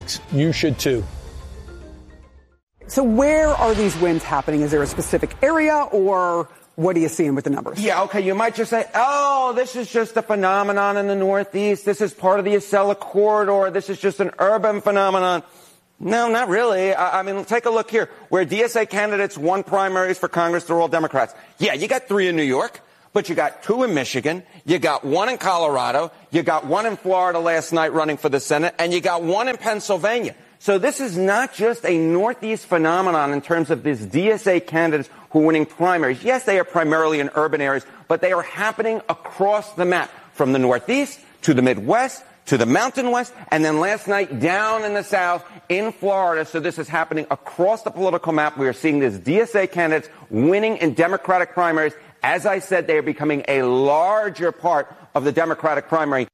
You should too. So where are these wins happening? Is there a specific area, or what are you seeing with the numbers? Yeah, okay, you might just say, oh, this is just a phenomenon in the Northeast. This is part of the Acela corridor. This is just an urban phenomenon. No, not really. I mean, take a look here. Where DSA candidates won primaries for Congress, they're all Democrats. Yeah, you got 3 in New York, but you got 2 in Michigan. You got 1 in Colorado. You got 1 in Florida last night running for the Senate, and you got 1 in Pennsylvania. So this is not just a Northeast phenomenon in terms of these DSA candidates who are winning primaries. Yes, they are primarily in urban areas, but they are happening across the map, from the Northeast to the Midwest to the Mountain West, and then last night down in the South in Florida. So this is happening across the political map. We are seeing these DSA candidates winning in Democratic primaries. As I said, they are becoming a larger part of the Democratic primary.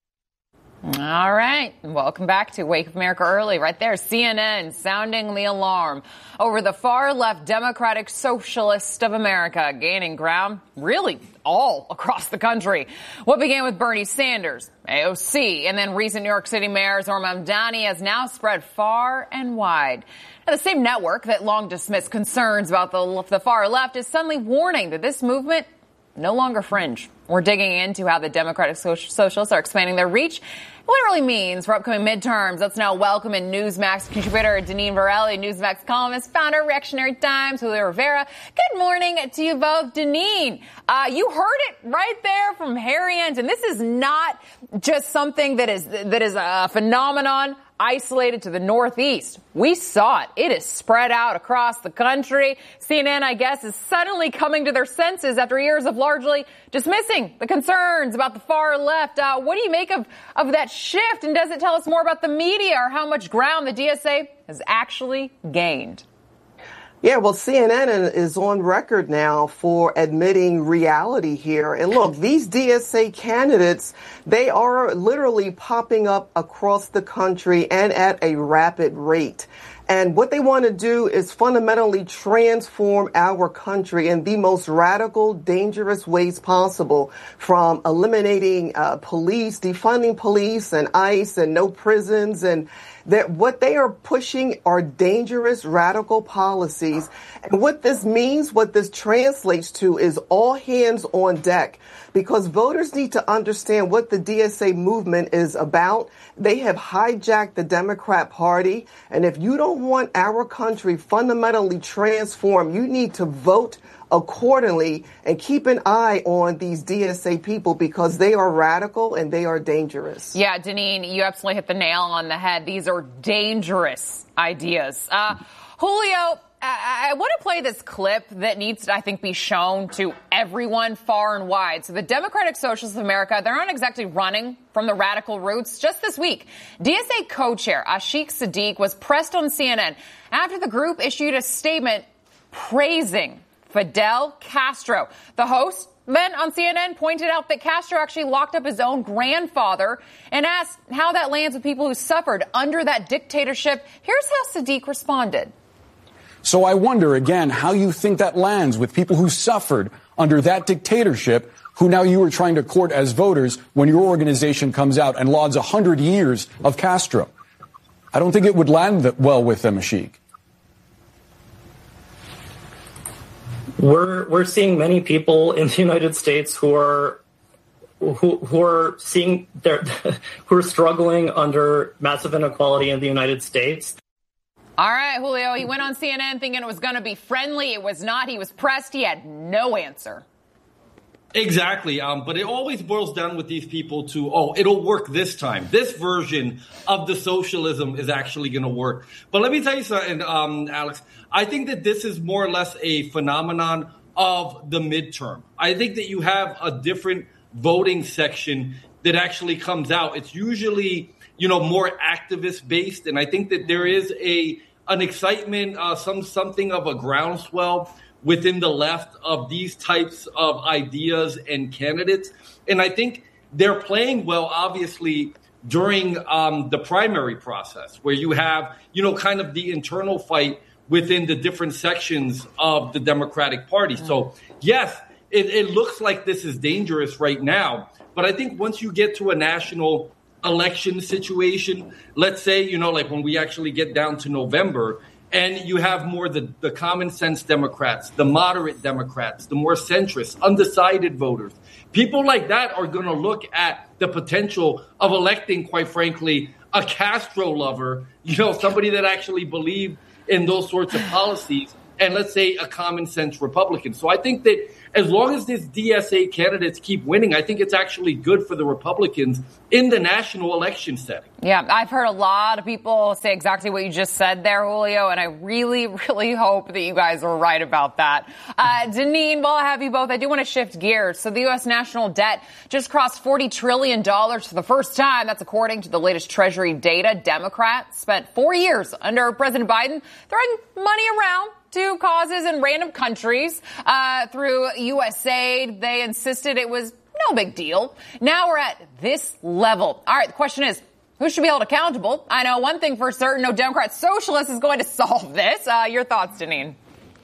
All right. Welcome back to Wake of America Early. Right there, CNN sounding the alarm over the far-left Democratic Socialist of America gaining ground really all across the country. What began with Bernie Sanders, AOC, and then recent New York City Mayor Zohran Mamdani has now spread far and wide. Now, the same network that long dismissed concerns about the far left is suddenly warning that this movement no longer fringe. We're digging into how the Democratic Socialists are expanding their reach, and what it really means for upcoming midterms. Let's now welcome in Newsmax contributor Deneen Varelli, Newsmax columnist, founder of Reactionary Times, Julio Rivera. Good morning to you both. Deneen, you heard it right there from Harry Ensign. This is not just something that is a phenomenon isolated to the Northeast. We saw it. It is spread out across the country. CNN, I guess, is suddenly coming to their senses after years of largely dismissing the concerns about the far left. What do you make of that shift? And does it tell us more about the media or how much ground the DSA has actually gained? Yeah, well, CNN is on record now for admitting reality here. And look, these DSA candidates, they are literally popping up across the country and at a rapid rate. And what they want to do is fundamentally transform our country in the most radical, dangerous ways possible, from eliminating police, defunding police and ICE and no prisons. And that what they are pushing are dangerous, radical policies. And what this means, what this translates to, is all hands on deck, because voters need to understand what the DSA movement is about. They have hijacked the Democrat Party. And if you don't want our country fundamentally transformed, you need to vote accordingly and keep an eye on these DSA people, because they are radical and they are dangerous. Yeah, Deneen, you absolutely hit the nail on the head. These are dangerous ideas. Julio, I want to play this clip that needs to, I think, be shown to everyone far and wide. So the Democratic Socialists of America, they're not exactly running from the radical roots. Just this week, DSA co-chair Ashiq Sadiq was pressed on CNN after the group issued a statement praising Fidel Castro. The host then on CNN pointed out that Castro actually locked up his own grandfather and asked how that lands with people who suffered under that dictatorship. Here's how Sadiq responded. So I wonder, again, how you think that lands with people who suffered under that dictatorship, who now you are trying to court as voters when your organization comes out and lauds 100 years of Castro. I don't think it would land well with them, Ashiq. We're seeing many people in the United States who are seeing who are struggling under massive inequality in the United States. All right, Julio, he went on CNN thinking it was going to be friendly. It was not. He was pressed. He had no answer. Exactly. But it always boils down with these people to, it'll work this time. This version of the socialism is actually going to work. But let me tell you something, Alex. I think that this is more or less a phenomenon of the midterm. I think that you have a different voting section that actually comes out. It's usually, more activist based. And I think that there is an excitement, something of a groundswell within the left of these types of ideas and candidates. And I think they're playing well, obviously, during the primary process, where you have, kind of the internal fight within the different sections of the Democratic Party. So, yes, it looks like this is dangerous right now. But I think once you get to a national election situation, let's say, like when we actually get down to November, and you have more the common sense Democrats, the moderate Democrats, the more centrist, undecided voters. People like that are going to look at the potential of electing, quite frankly, a Castro lover, somebody that actually believed in those sorts of policies, and let's say a common sense Republican. So I think that as long as these DSA candidates keep winning, I think it's actually good for the Republicans in the national election setting. Yeah, I've heard a lot of people say exactly what you just said there, Julio, and I really, really hope that you guys are right about that. Deneen, while I have you both, I do want to shift gears. So the U.S. national debt just crossed $40 trillion for the first time. That's according to the latest Treasury data. Democrats spent 4 years under President Biden throwing money around to causes in random countries through USAID. They insisted it was no big deal. Now we're at this level. All right, the question is, who should be held accountable? I know one thing for certain, no Democrat socialist is going to solve this. Your thoughts, Deneen?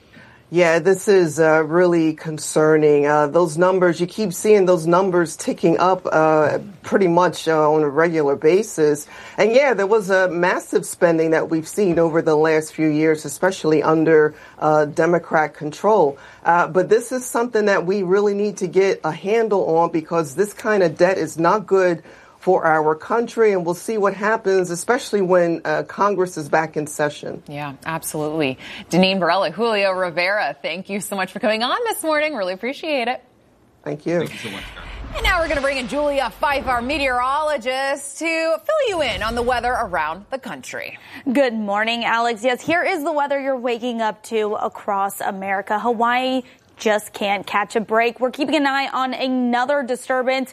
Yeah, this is really concerning. Those numbers, you keep seeing those numbers ticking up pretty much on a regular basis. And yeah, there was a massive spending that we've seen over the last few years, especially under Democrat control. But this is something that we really need to get a handle on, because this kind of debt is not good for our country, and we'll see what happens, especially when Congress is back in session. Yeah, absolutely. Deneen Barela, Julio Rivera, thank you so much for coming on this morning. Really appreciate it. Thank you. Thank you so much, guys. And now we're going to bring in Julia Fife, our meteorologist, to fill you in on the weather around the country. Good morning, Alex. Yes, here is the weather you're waking up to across America. Hawaii just can't catch a break. We're keeping an eye on another disturbance.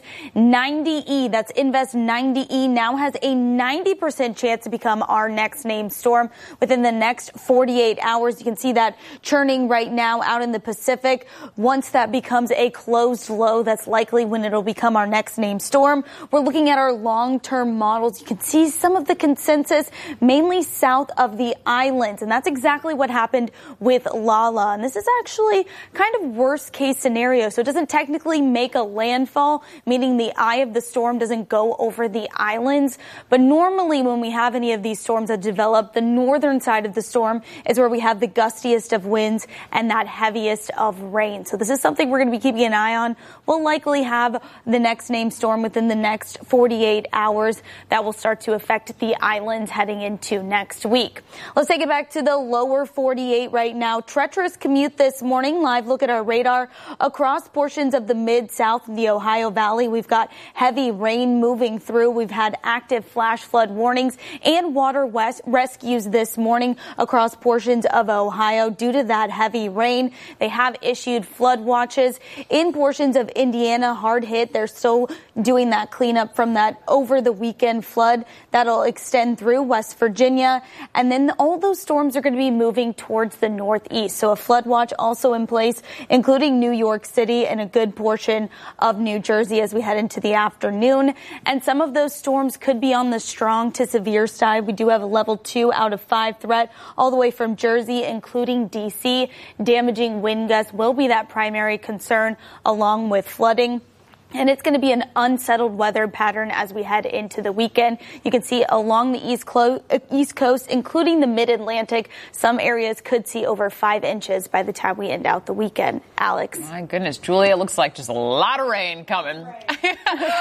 90E, that's Invest 90E, now has a 90% chance to become our next named storm within the next 48 hours. You can see that churning right now out in the Pacific. Once that becomes a closed low, that's likely when it'll become our next named storm. We're looking at our long-term models. You can see some of the consensus, mainly south of the islands, and that's exactly what happened with Lala. And this is actually kind of worst case scenario. So it doesn't technically make a landfall, meaning the eye of the storm doesn't go over the islands. But normally when we have any of these storms that develop, the northern side of the storm is where we have the gustiest of winds and that heaviest of rain. So this is something we're going to be keeping an eye on. We'll likely have the next named storm within the next 48 hours that will start to affect the islands heading into next week. Let's take it back to the lower 48 right now. Treacherous commute this morning. Live look at our radar across portions of the mid-south and the Ohio Valley. We've got heavy rain moving through. We've had active flash flood warnings and water rescues this morning across portions of Ohio due to that heavy rain. They have issued flood watches in portions of Indiana, hard hit. They're still doing that cleanup from that over the weekend flood that'll extend through West Virginia. And then all those storms are going to be moving towards the northeast. So a flood watch also in place, including New York City and a good portion of New Jersey as we head into the afternoon. And some of those storms could be on the strong to severe side. We do have a level 2 out of 5 threat all the way from Jersey, including D.C. Damaging wind gusts will be that primary concern, along with flooding. And it's going to be an unsettled weather pattern as we head into the weekend. You can see along the East Coast, including the Mid-Atlantic, some areas could see over 5 inches by the time we end out the weekend. Alex. My goodness, Julia, looks like just a lot of rain coming. All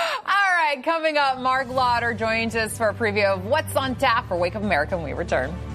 right, coming up, Mark Lauder joins us for a preview of what's on tap for Wake Up America when we return.